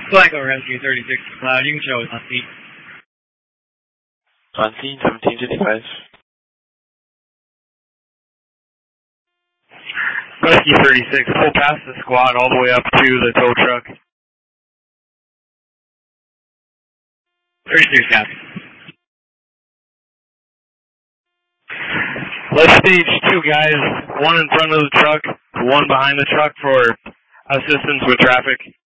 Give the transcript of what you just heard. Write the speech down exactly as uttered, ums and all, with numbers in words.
Flaco Rescue thirty-six Cloud, you can show us on scene. On scene, seventeen fifty-five. Rescue thirty-six, pull past the squad all the way up to the tow truck. thirty-six copy. Let's stage two guys, one in front of the truck, one behind the truck for assistance with traffic.